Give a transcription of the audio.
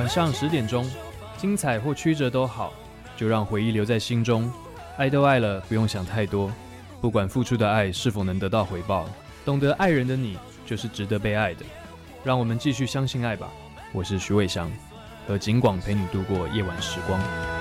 上10点钟，精彩或曲折都好，就让回忆留在心中。爱都爱了，不用想太多，不管付出的爱是否能得到回报，懂得爱人的你就是值得被爱的。让我们继续相信爱吧。我是徐伟翔，和景广陪你度过夜晚时光。